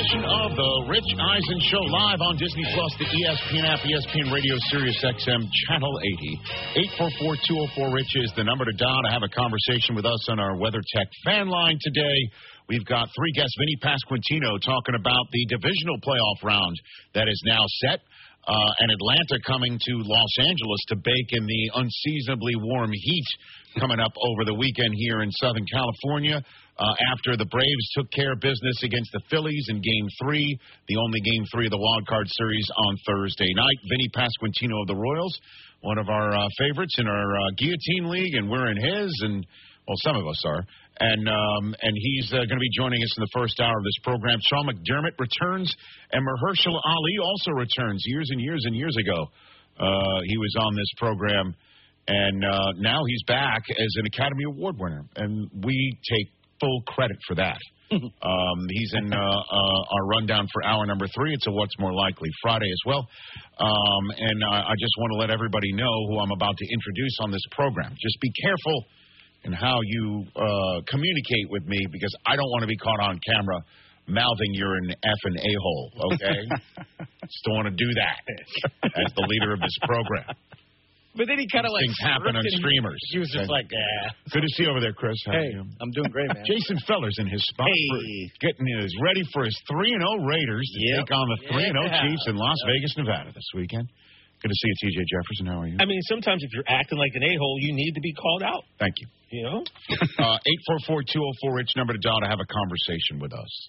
edition of the Rich Eisen Show live on Disney Plus, the ESPN app, ESPN Radio, Sirius XM, Channel 80. 844-204-RICH is the number to dial to have a conversation with us on our WeatherTech fan line today. We've got three guests, Vinny Pasquantino, talking about the divisional playoff round that is now set. And Atlanta coming to Los Angeles to bake in the unseasonably warm heat coming up over the weekend here in Southern California. After the Braves took care of business against the Phillies in Game 3, the only Game 3 of the Wild Card Series on Thursday night. Vinny Pasquantino of the Royals, one of our favorites in our Guillotine League, and we're in his, and, well, some of us are. And he's going to be joining us in the first hour of this program. Sean McDermott returns, and Mahershala Ali also returns. Years and years and years ago, he was on this program, and now he's back as an Academy Award winner, and we take full credit for that. He's in our rundown for hour number 3. It's a What's More Likely Friday as well. And I just want to let everybody know who I'm about to introduce on this program. Just be careful in how you communicate with me, because I don't want to be caught on camera mouthing you're an effing a-hole, okay? Just don't want to do that as the leader of this program. But then he kind of like things happen on streamers. He was just like, Good to see you over there, Chris. How hey, are you? I'm doing great, man. Jason Feller's in his spot. Hey. Getting his ready for his 3-0 Raiders to take on the 3-0 Chiefs in Las Vegas, Nevada this weekend. Good to see you, T.J. Jefferson. How are you? I mean, sometimes if you're acting like an a-hole, you need to be called out. Thank you. You know? 844-204-RICH, number to dial to have a conversation with us.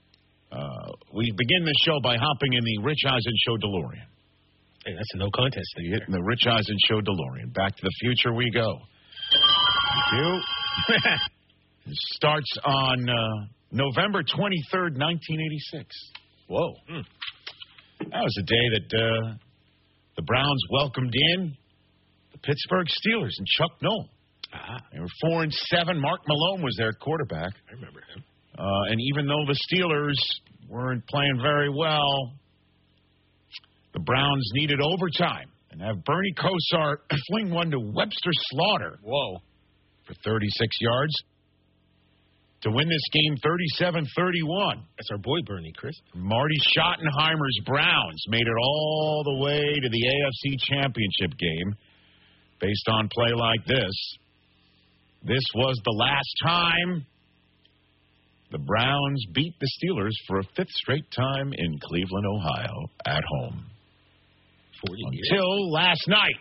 We begin this show by hopping in the Rich Eisen Show DeLorean. Hey, that's a no contest thing. Getting the Rich Eisen Show DeLorean. Back to the future we go. Thank you. It starts on November 23rd, 1986. Whoa. That was the day that the Browns welcomed in the Pittsburgh Steelers and Chuck Noll. They were 4-7. Mark Malone was their quarterback. I remember him. And even though the Steelers weren't playing very well, the Browns needed overtime and have Bernie Kosar fling one to Webster Slaughter. Whoa. For 36 yards to win this game 37-31. That's our boy Bernie, Chris. Marty Schottenheimer's Browns made it all the way to the AFC Championship game based on play like this. This was the last time the Browns beat the Steelers for a 5th straight time in Cleveland, Ohio, at home. 40 years. Until last night.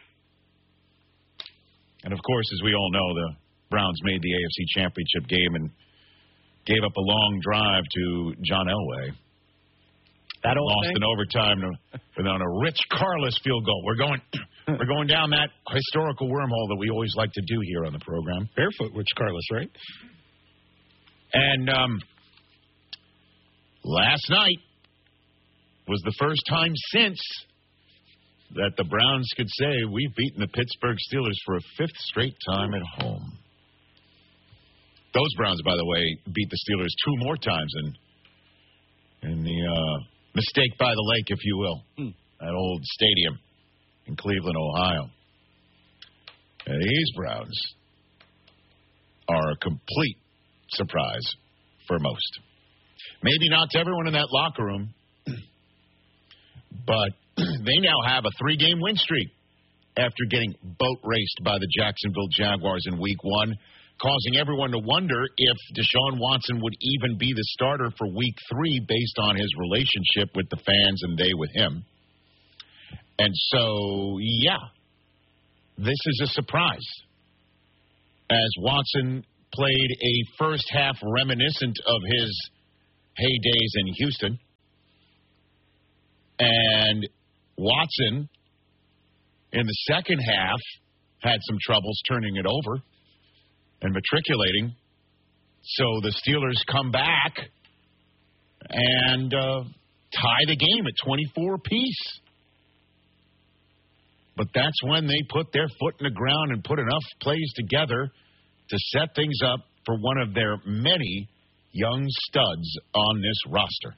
And, of course, as we all know, the Browns made the AFC Championship game and gave up a long drive to John Elway. That old Lost thing? in overtime on a Rich Karlis field goal. We're going down that historical wormhole that we always like to do here on the program. Barefoot Rich Karlis, right? And last night was the first time since that the Browns could say we've beaten the Pittsburgh Steelers for a 5th straight time at home. Those Browns, by the way, beat the Steelers 2 more times in the Mistake by the Lake, if you will, that old stadium in Cleveland, Ohio. And these Browns are a complete surprise for most. Maybe not to everyone in that locker room, but they now have a 3-game win streak after getting boat raced by the Jacksonville Jaguars in Week 1, causing everyone to wonder if Deshaun Watson would even be the starter for Week 3 based on his relationship with the fans and they with him. And so, yeah, this is a surprise. As Watson played a first half reminiscent of his heydays in Houston. And Watson, in the second half, had some troubles turning it over and matriculating. So the Steelers come back and tie the game at 24 apiece. But that's when they put their foot in the ground and put enough plays together to set things up for one of their many young studs on this roster.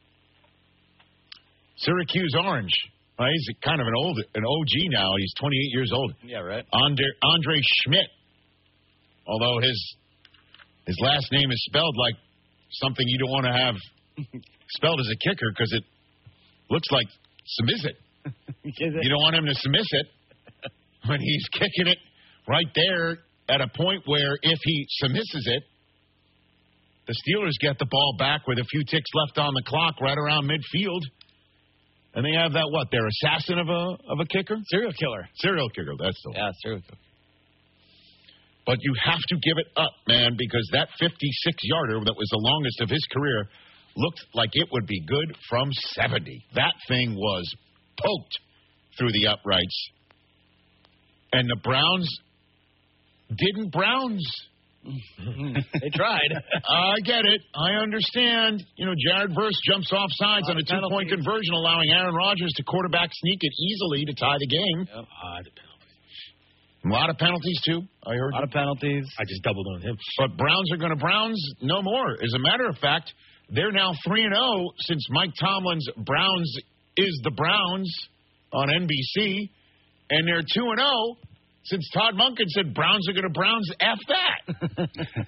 Syracuse Orange. Well, he's kind of an OG now. He's 28 years old. Yeah, right. Andre Schmidt. Although his last name is spelled like something you don't want to have spelled as a kicker because it looks like submiss it. You don't want him to submiss it when he's kicking it right there at a point where if he submisses it, the Steelers get the ball back with a few ticks left on the clock right around midfield. And they have that, their assassin of a kicker? Serial killer. Serial kicker, that's the one. Yeah, serial killer. But you have to give it up, man, because that 56-yarder that was the longest of his career looked like it would be good from 70. That thing was poked through the uprights. And the Browns didn't Browns. They tried. I get it. I understand. Jared Verse jumps off sides on a two-point conversion, allowing Aaron Rodgers to quarterback sneak it easily to tie the game. Yep. A lot of penalties, too, I heard. A lot of penalties. I just doubled on him. But Browns are going to Browns no more. As a matter of fact, they're now 3-0 since Mike Tomlin's Browns is the Browns on NBC. And they're 2-0 since Todd Monken said Browns are going to Browns F that.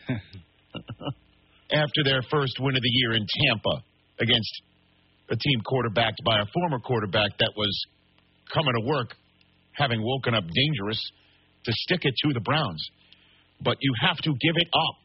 After their first win of the year in Tampa against a team quarterbacked by a former quarterback that was coming to work, having woken up dangerous, to stick it to the Browns. But you have to give it up.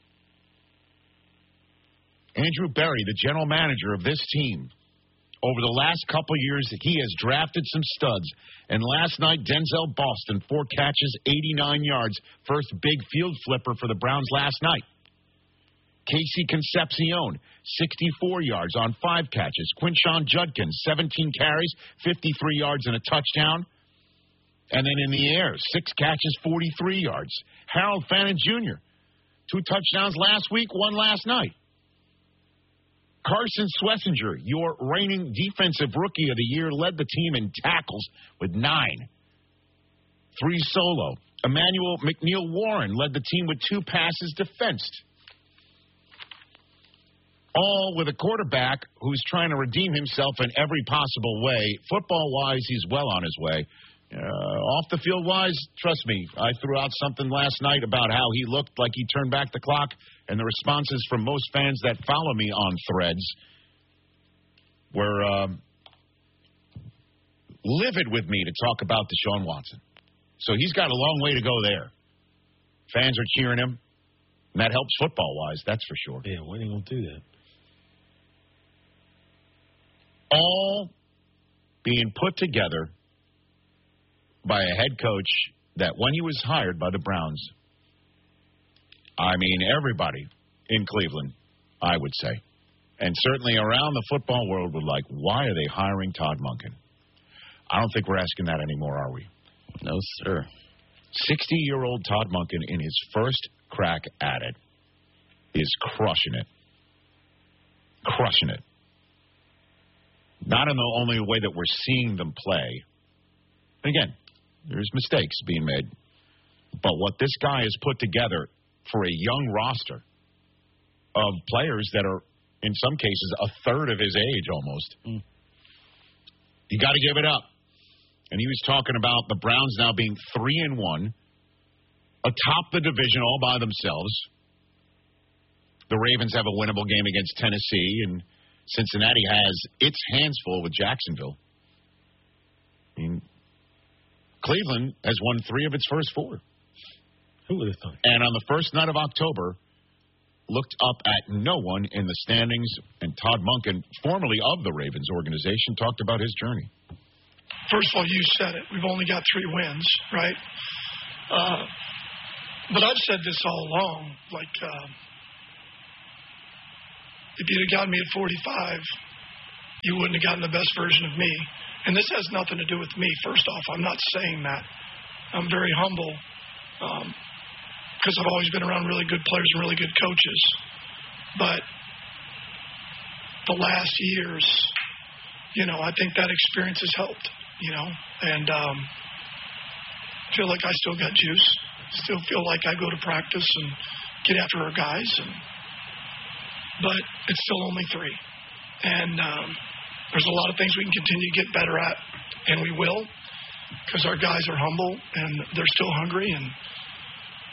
Andrew Berry, the general manager of this team, over the last couple of years, he has drafted some studs. And last night, Denzel Boston, 4 catches, 89 yards. First big field flipper for the Browns last night. Casey Concepcion, 64 yards on 5 catches. Quinshon Judkins, 17 carries, 53 yards and a touchdown. And then in the air, 6 catches, 43 yards. Harold Fannin Jr., 2 touchdowns last week, 1 last night. Carson Schlesinger, your reigning defensive rookie of the year, led the team in tackles with 9. 3 solo. Emmanuel McNeil-Warren led the team with 2 passes defensed. All with a quarterback who's trying to redeem himself in every possible way. Football-wise, he's well on his way. Off the field-wise, trust me, I threw out something last night about how he looked like he turned back the clock, and the responses from most fans that follow me on Threads were livid with me to talk about Deshaun Watson. So he's got a long way to go there. Fans are cheering him, and that helps football-wise, that's for sure. Yeah, when are you going to do that? All being put together by a head coach that when he was hired by the Browns, I mean, everybody in Cleveland, I would say, and certainly around the football world were like, why are they hiring Todd Monken? I don't think we're asking that anymore, are we? No, sir. 60-year-old Todd Monken in his first crack at it is crushing it. Crushing it. Not in the only way that we're seeing them play. Again, there's mistakes being made. But what this guy has put together for a young roster of players that are, in some cases, a third of his age almost, you got to give it up. And he was talking about the Browns now being 3-1, atop the division all by themselves. The Ravens have a winnable game against Tennessee, and Cincinnati has its hands full with Jacksonville. I mean, Cleveland has won 3 of its first 4. Who would have thought? And on the first night of October, looked up at no one in the standings, and Todd Monken, formerly of the Ravens organization, talked about his journey. First of all, you said it. We've only got 3 wins, right? But I've said this all along. Like, if you'd have gotten me at 45, you wouldn't have gotten the best version of me. And this has nothing to do with me, first off. I'm not saying that. I'm very humble because I've always been around really good players and really good coaches. But the last years, I think that experience has helped, and feel like I still got juice. Still feel like I go to practice and get after our guys. But it's still only 3. And there's a lot of things we can continue to get better at, and we will, because our guys are humble and they're still hungry, and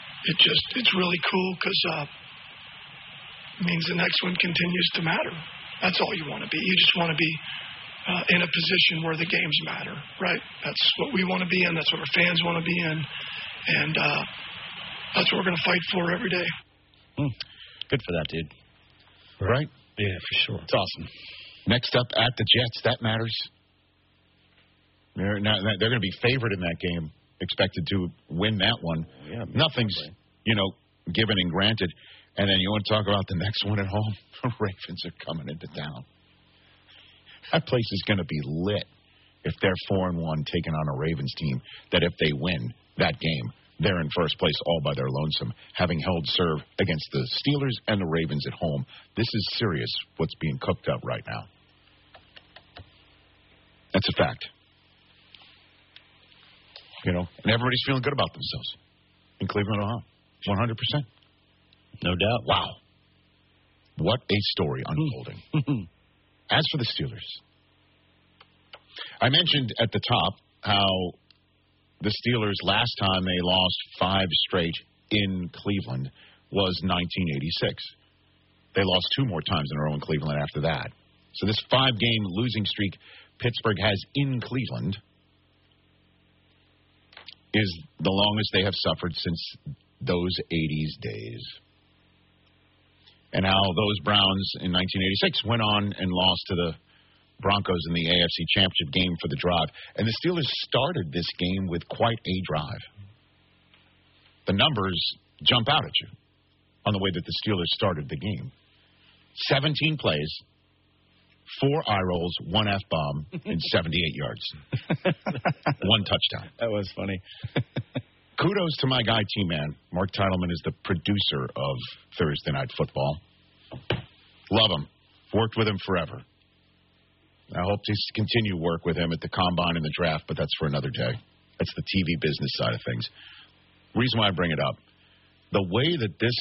it's really cool because it means the next one continues to matter. That's all you want to be. You just want to be in a position where the games matter, right? That's what we want to be in. That's what our fans want to be in. And that's what we're going to fight for every day. Good for that, dude. Right? Yeah, for sure. It's awesome. Next up at the Jets, that matters. They're going to be favored in that game, expected to win that one. Yeah, nothing's, given and granted. And then you want to talk about the next one at home? The Ravens are coming into town. That place is going to be lit if they're 4-1 taking on a Ravens team that if they win that game, they're in first place all by their lonesome, having held serve against the Steelers and the Ravens at home. This is serious, what's being cooked up right now. That's a fact. And everybody's feeling good about themselves in Cleveland, Ohio. 100%. No doubt. Wow. What a story unfolding. As for the Steelers, I mentioned at the top how the Steelers last time they lost 5 straight in Cleveland was 1986. They lost 2 more times in a row in Cleveland after that. So this 5-game losing streak Pittsburgh has in Cleveland is the longest they have suffered since those 80s days. And how those Browns in 1986 went on and lost to the Broncos in the AFC Championship game for the drive. And the Steelers started this game with quite a drive. The numbers jump out at you on the way that the Steelers started the game. 17 plays, 4 eye rolls, 1 F-bomb, and 78 yards. 1 touchdown. That was funny. Kudos to my guy, T-Man. Mark Titleman is the producer of Thursday Night Football. Love him. Worked with him forever. I hope to continue work with him at the Combine and the Draft, but that's for another day. That's the TV business side of things. Reason why I bring it up, the way that this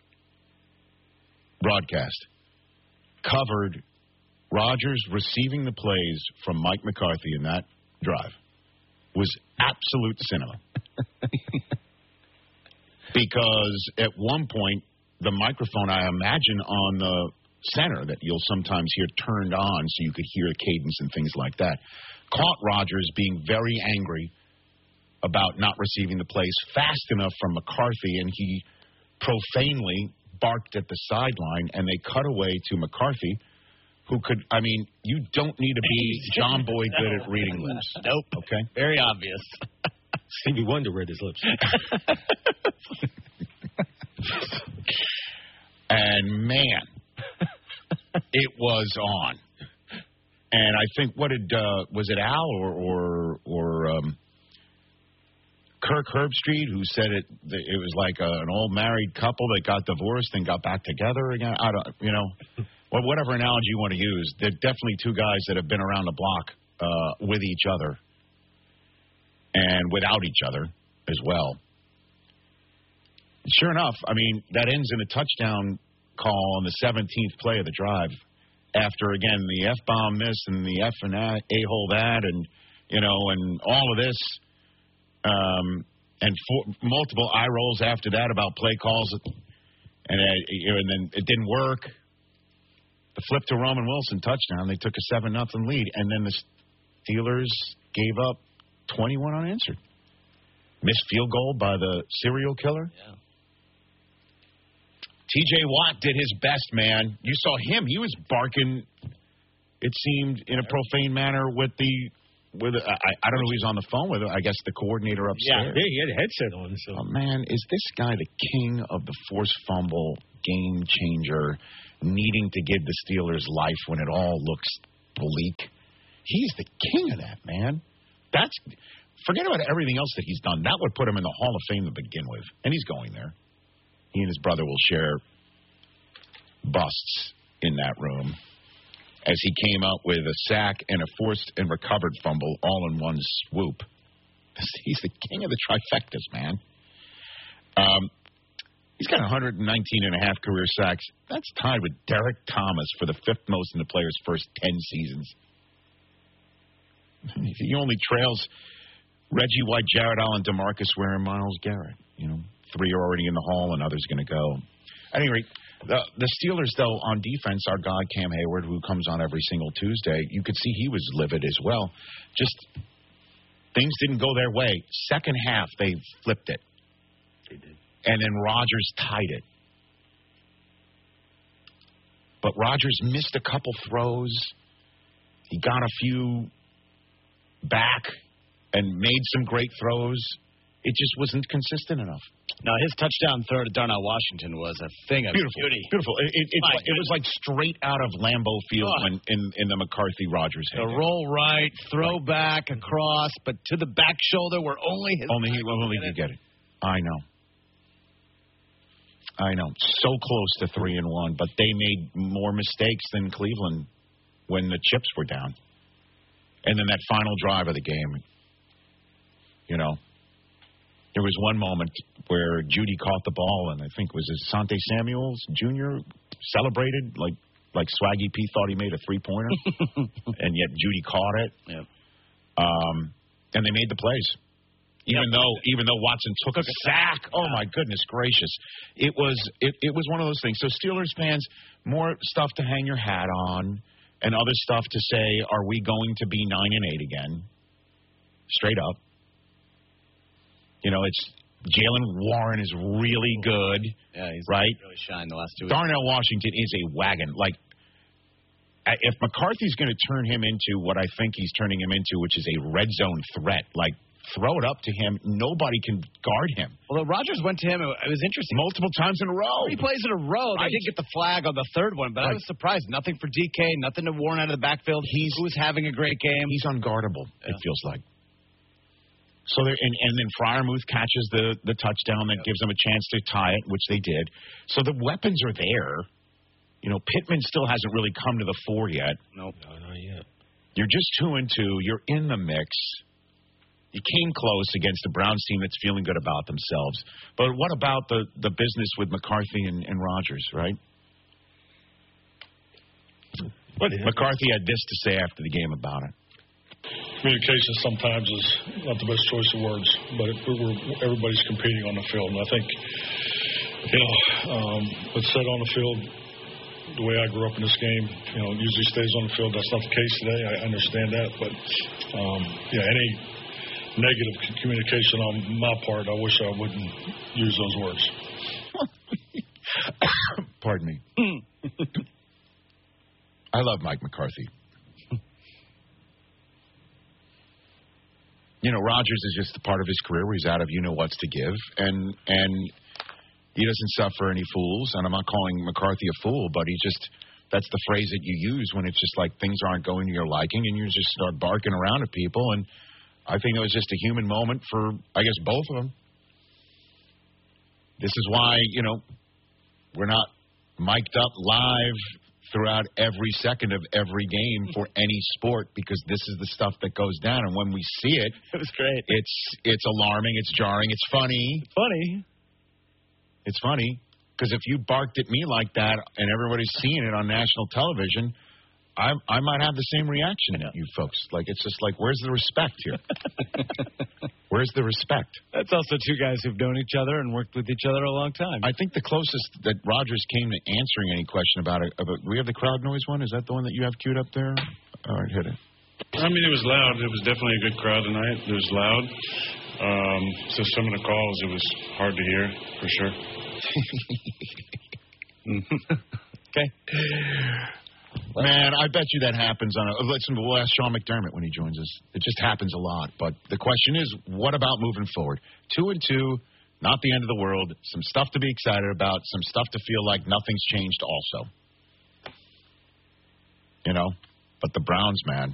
broadcast covered Rodgers receiving the plays from Mike McCarthy in that drive was absolute cinema. Because at one point, the microphone, I imagine, on the center that you'll sometimes hear turned on so you could hear the cadence and things like that, caught Rodgers being very angry about not receiving the plays fast enough from McCarthy, and he profanely barked at the sideline, and they cut away to McCarthy, who could, you don't need to be John Boy good at reading lips. Nope. Okay? Very obvious. Stevie Wonder read his lips. And, man, it was on. And I think, was it Al or Kirk Herbstreit who said it was like an old married couple that got divorced and got back together again? Whatever analogy you want to use, they're definitely 2 guys that have been around the block with each other and without each other as well. Sure enough, that ends in a touchdown call on the 17th play of the drive after, again, the F-bomb miss and the F and A-hole that and, and all of this and multiple eye rolls after that about play calls and then it didn't work. The flip to Roman Wilson touchdown, they took a 7-0 lead, and then the Steelers gave up 21 unanswered. Missed field goal by the serial killer. Yeah. T.J. Watt did his best, man. You saw him. He was barking, it seemed, in a profane manner with I don't know who he's on the phone with. I guess the coordinator upstairs. Yeah, he had a headset on. So. Oh, man, is this guy the king of the forced fumble, game changer, needing to give the Steelers life when it all looks bleak? He's the king of that, man. Forget about everything else that he's done. That would put him in the Hall of Fame to begin with. And he's going there. He and his brother will share busts in that room as he came out with a sack and a forced and recovered fumble all in one swoop. He's the king of the trifectas, man. He's got 119.5 career sacks. That's tied with Derek Thomas for the 5th most in the player's first 10 seasons. He only trails Reggie White, Jared Allen, DeMarcus Ware, and Myles Garrett. 3 are already in the hall, and others going to go. At any rate, The Steelers, though, on defense, our guy Cam Hayward, who comes on every single Tuesday, you could see he was livid as well. Just things didn't go their way. Second half, they flipped it. They did. And then Rodgers tied it. But Rodgers missed a couple throws. He got a few back and made some great throws. It just wasn't consistent enough. No, his touchdown throw to Darnell Washington was a thing of beauty. Beautiful. It was like straight out of Lambeau Field when in the McCarthy-Rodgers heyday. The roll right, throw back, across, but to the back shoulder where only he could get it. I know. So close to 3-1, but they made more mistakes than Cleveland when the chips were down. And then that final drive of the game, there was one moment where Judy caught the ball, and I think it was Asante Samuels Jr. celebrated like Swaggy P thought he made a three-pointer, and yet Judy caught it. Yep. And they made the plays. Even though Watson took a sack. Oh, my goodness gracious. It was one of those things. So Steelers fans, more stuff to hang your hat on and other stuff to say, are we going to be 9-8 again? Straight up. It's Jalen Warren is really good. Yeah, he's right? really shined the last 2 weeks. Darnell Washington is a wagon. Like, if McCarthy's going to turn him into what I think he's turning him into, which is a red zone threat, like, throw it up to him. Nobody can guard him. Well, Rodgers went to him. It was interesting. Multiple times in a row. 3 plays in a row. Right. They did get the flag on the third one, but I was surprised. Nothing for DK, nothing to Warren out of the backfield. Who was having a great game. He's unguardable, it feels like. So and then Freiermuth catches the touchdown that gives them a chance to tie it, which they did. So the weapons are there. Pittman still hasn't really come to the fore yet. Nope. No, not yet. You're just 2-2. You're in the mix. You came close against the Browns team that's feeling good about themselves. But what about the business with McCarthy and Rodgers, right? McCarthy had this to say after the game about it. Communication sometimes is not the best choice of words, but everybody's competing on the field. And I think, what's said on the field, the way I grew up in this game, usually stays on the field. That's not the case today. I understand that. But, any negative communication on my part, I wish I wouldn't use those words. Pardon me. I love Mike McCarthy. Rodgers is just a part of his career where he's out of what's to give, and he doesn't suffer any fools. And I'm not calling McCarthy a fool, but that's the phrase that you use when it's just like things aren't going to your liking, and you just start barking around at people. And I think it was just a human moment for, I guess, both of them. This is why, we're not mic'd up live throughout every second of every game for any sport, because this is the stuff that goes down. And when we see it, it was great. It's alarming. It's jarring. It's funny. It's funny because if you barked at me like that and everybody's seeing it on national television, I might have the same reaction at you folks. Like, it's just like, where's the respect here? Where's the respect? That's also two guys who've known each other and worked with each other a long time. I think the closest that Rodgers came to answering any question about it, we have the crowd noise one? Is that the one that you have queued up there? All right, hit it. I mean, it was loud. It was definitely a good crowd tonight. It was loud. So some of the calls, it was hard to hear, for sure. Okay. Man, I bet you that happens listen, we'll ask Sean McDermott when he joins us. It just happens a lot. But the question is, what about moving forward? 2-2, not the end of the world. Some stuff to be excited about. Some stuff to feel like nothing's changed also. But the Browns, man.